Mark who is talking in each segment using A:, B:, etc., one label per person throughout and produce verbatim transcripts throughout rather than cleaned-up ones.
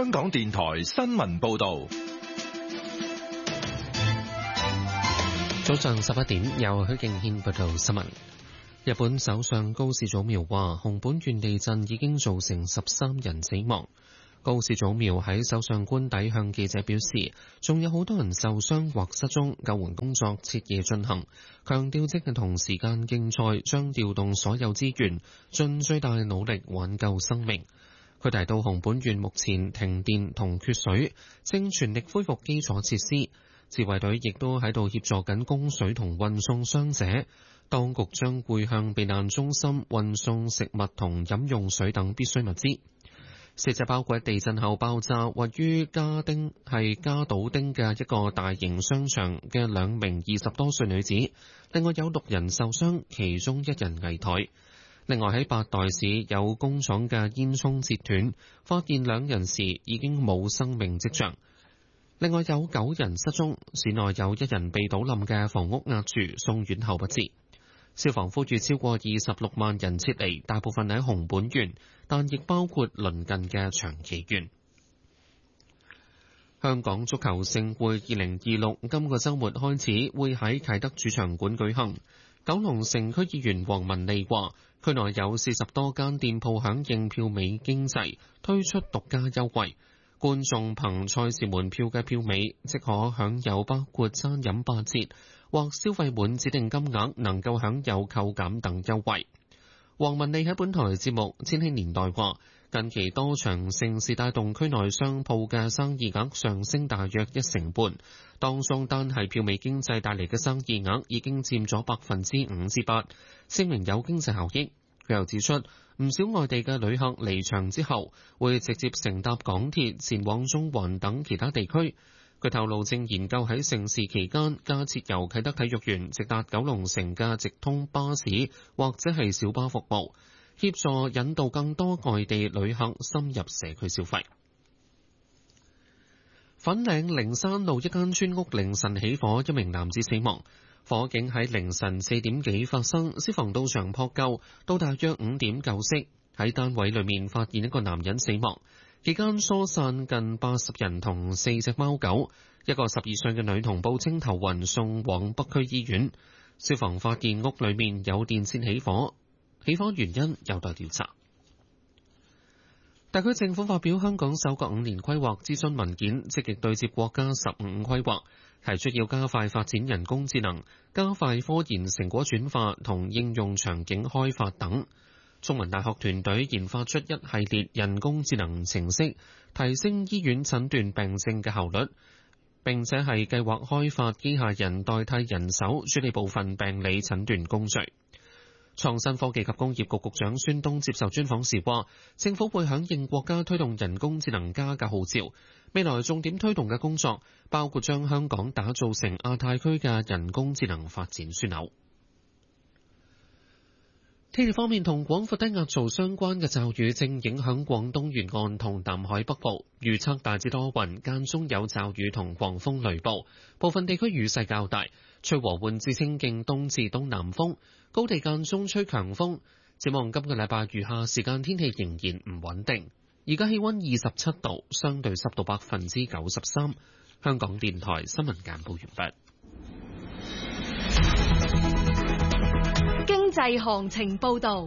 A: 香港電台新聞報道。
B: 早上十一點，由許敬軒報道新聞。日本首相高市早苗話，熊本縣地震已經造成十三人死亡。高市早苗喺首相官邸向記者表示，仲有好多人受傷或失蹤，救援工作徹夜進行，強調即係同時間競賽，將調動所有資源，盡最大努力挽救生命。佢提到熊本縣目前停電同缺水，正全力恢復基礎設施。自衛隊亦都喺度協助緊供水同運送傷者，當局將會向避難中心運送食物同飲用水等必需物資。死者包括地震後爆炸位於加丁係加島町嘅一個大型商場嘅兩名二十多歲女子，另外有六人受傷，其中一人危殆。另外喺八代市有工廠嘅煙囪截斷，發現兩人時已經冇生命跡象。另外有九人失蹤，市內有一人被倒冧嘅房屋壓住，送院後不治。消防呼籲超過二十六萬人撤離，大部分喺熊本縣，但亦包括鄰近嘅長崎縣。香港足球盛會二零二六今個週末開始會喺啟德主場館舉行。九龍城區議員黃文利話，區內有四十多間店鋪響應票尾經濟，推出獨家優惠。觀眾憑賽事門票嘅票尾，即可享有包括餐飲八折或消費滿指定金額能夠享有扣減等優惠。黃文利喺本台節目《千禧年代》話，近期多場盛事帶動區內商鋪嘅生意額上升大約一成半，當中單係票尾經濟帶嚟嘅生意額已經佔咗百分之五至八，證明有經濟效益。佢又指出，唔少外地嘅旅客離場之後，會直接乘搭港鐵前往中環等其他地區。佢透露正研究喺盛事期間加設由啟德體育園直達九龍城嘅直通巴士或者係小巴服務，協助引導更多外地旅客深入社區消費。粉嶺靈山路一間村屋凌晨起火，一名男子死亡。火警喺凌晨四點幾發生，消防到場撲救，到大約五點救熄。喺單位裏面發現一個男人死亡，期間疏散近八十人同四隻貓狗，一個十二歲嘅女童報稱頭暈，送往北區醫院。消防發現屋裏面有電線起火，起火原因有待調查。特區政府發表香港首個五年規劃諮詢文件，積極對接國家十五五規劃，提出要加快發展人工智能，加快科研成果轉化同應用場景開發等。中文大學團隊研發出一系列人工智能程式，提升醫院診斷病症嘅效率，並且係計劃開發機械人代替人手處理部分病理診斷工序。創新科技及工業局局長孫東接受專訪時話，政府會響應國家推動人工智能加嘅號召，未來重點推動嘅工作包括將香港打造成亞太區嘅人工智能發展樞紐。天氣方面，同廣闊低壓槽相關嘅驟雨正影響廣東沿岸同南海北部，預測大致多雲，間中有驟雨同狂風雷暴，部分地區雨勢較大，吹和緩至清勁東至東南風，高地間中吹強風。展望今個禮拜餘下時間天氣仍然唔穩定。而家氣溫二十七度，相對濕度百分之九十三。香港電台新聞簡報完畢。
C: 經濟行情報道。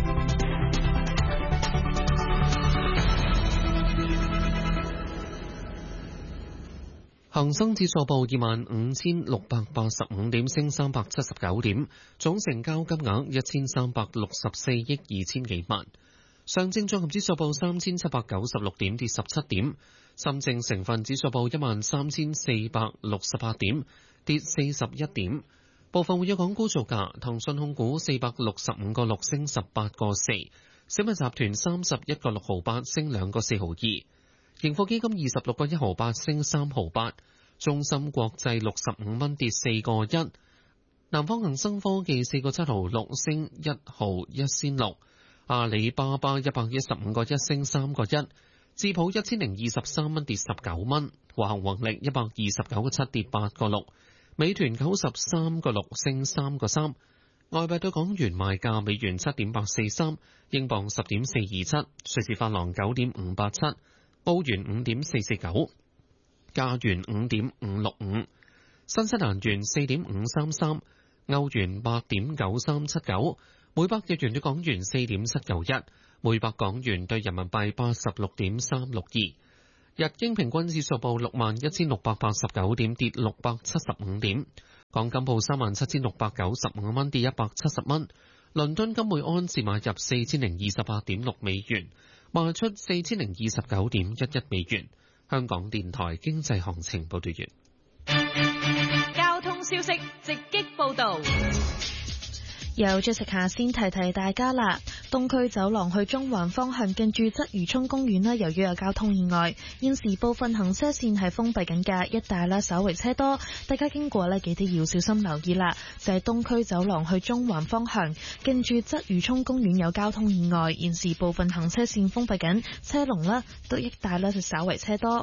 B: 恒生指數報二萬五千六百八十五點，升三百七十九點，總成交金額一千三百六十四億二千幾萬。上證綜合指數報三千七百九十六點，跌十七點。深證成分指數報一萬三千四百六十八點，跌四十一點。部分活躍港股造價，騰訊控股四百六十五個六升十八個四，小米集團三十一個六毫八升兩個四毫二，盈富基金二十六個一毫八升三毫八，中芯國際六十五蚊跌四個一，南方恒生科技四個七毫六升一毫一仙六，阿里巴巴一百一十五個一升三個一，智普一千零二十三蚊跌十九蚊，華虹宏力一百二十九個七跌八個六。美團九十三個六升三個三，外幣對港元賣價美元七點八四三，英鎊十點四二七，瑞士法郎九點五八七， 澳元五點四四九，加元五點五六五，新西蘭元四點五三三，歐元八點九三七九，每百日元對港元四點七九一，每百港元對人民幣八十六點三六二。日經平均指數報六萬一千六百八十九點，跌六百七十五點。港金報三萬七千六百九十五蚊，跌一百七十蚊。倫敦金每安士買入四千零二十八點六美元，賣出四千零二十九點一一美元。香港電台經濟行情報道完。
C: 交通消息直擊報道。
D: 有咗食下先提提大家啦，東區走廊去中環方向近住鰂魚涌公園啦，由於有交通意外，現時部分行車線係封閉緊㗎，一帶啦稍為車多，大家經過呢記得要小心留意啦。就係東區走廊去中環方向近住鰂魚涌公園有交通意外，現時部分行車線封閉緊，車龍啦都一帶啦就稍為車多。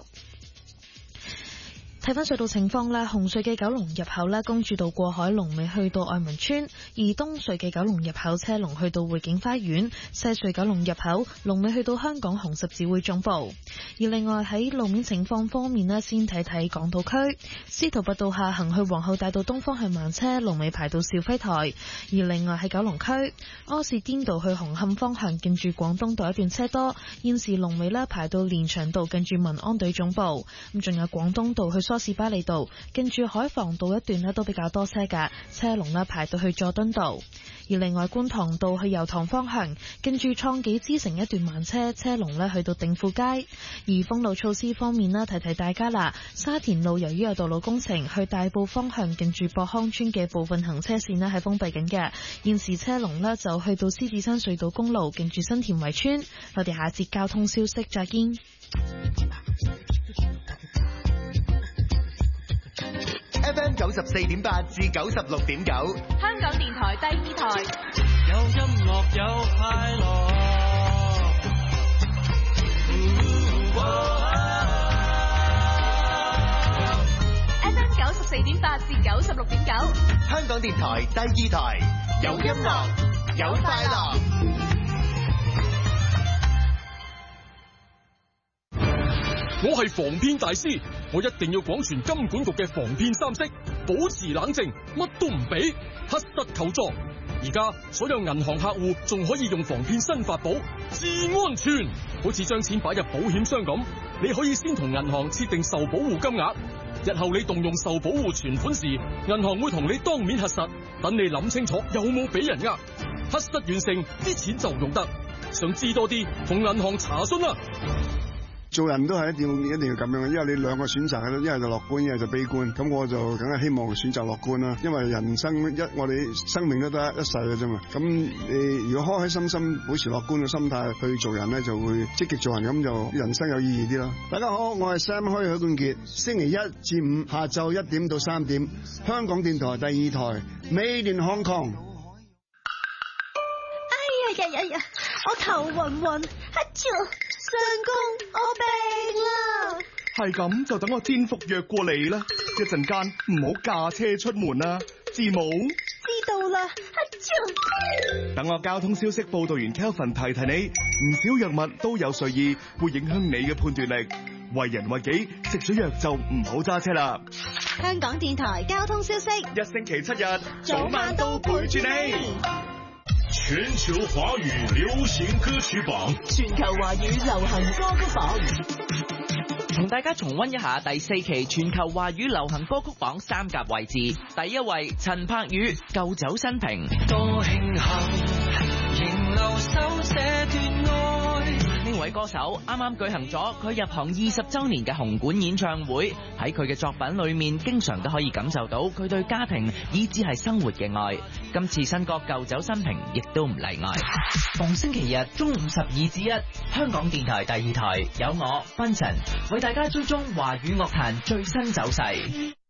D: 睇返隧道情況啦，紅隧嘅九龍入口啦，公主道過海龍尾去到愛民村；而東隧嘅九龍入口車龍去到匯景花園，西隧九龍入口龍尾去到香港紅十字會總部。而另外喺路面情況方面呢，先睇睇港島區司徒拔道下行去皇后大道東方向慢車，龍尾排到肇輝台；而另外喺九龍區柯士甸道去紅磡方向近住廣東道一段車多，現時龍尾呢排到連翔道近住民安隊總部。咁仲有廣東道去梳士巴利道近住海防道一段呢都比較多車㗎，車龍呢排到去佐敦道。而另外觀塘道去油塘方向近住創紀之城一段慢車，車龍呢去到定富街。而封路措施方面呢，提提大家啦，沙田路由於有道路工程，去大埔方向近住博康村嘅部分行車線呢係封閉緊嘅，現時車龍呢就去到獅子山隧道公路近住新田圍村。我哋下節交通消息再見。
E: F M 九十四點八至九十六點九，
C: 香港電台第二台。
F: 有音樂有快樂。
C: F M 九十四點八至九十六點九，
E: 香港電台第二台，有音樂有快樂。
G: 我係防騙大師，我一定要廣傳金管局嘅防騙三式，保持冷靜，乜都唔俾，黑室求助。而家所有銀行客戶仲可以用防騙新法寶，至安全，好似將錢擺入保險箱咁，你可以先同銀行設定受保護金額，日後你動用受保護存款時，銀行會同你當面核實，等你諗清楚有冇俾人呃，黑室完成，啲錢就用得。想知多啲，同銀行查詢啦。
H: 做人都係一定要一定要咁樣，因為你兩個選擇，一係就樂觀，一係就悲觀。咁我就梗係希望選擇樂觀啦，因為人生一我哋生命都得一世嘅啫嘛。咁你如果開開心心保持樂觀嘅心態去做人咧，就會積極做人，咁就人生有意義啲咯。大家好，我係 Sam 開許冠傑，星期一至五下晝一點到三點，香港電台第二台 Made in Hong Kong。
I: 哎呀呀呀呀！我頭暈暈，黑超相公，我病啦！
J: 係咁就等我天服藥過嚟啦，一陣間唔好駕車出門啦，知冇？
I: 知道啦，黑超。
J: 等我交通消息報道員 Kelvin 提提你，唔少藥物都有睡意，會影響你嘅判斷力。為人為己，食咗藥就唔好揸車啦。
I: 香港電台交通消息，
J: 一星期七日，
I: 早晚都陪住你。
K: 全球華語流行歌曲榜，
L: 全球華語流行歌曲榜，同大家重溫一下第四期全球華語流行歌曲榜三甲位置。第一位陳柏宇《舊酒新瓶》，
F: 多慶幸仍留守這段愛。
L: 呢位歌手啱啱舉行咗佢入行二十週年嘅紅館演唱會，喺佢嘅作品裏面經常都可以感受到佢對家庭以至係生活嘅愛。今次新歌《舊酒新瓶》亦都唔例外。逢星期日中午十二至一，香港電台第二台有我 Benson 為大家追蹤華語樂壇最新走勢。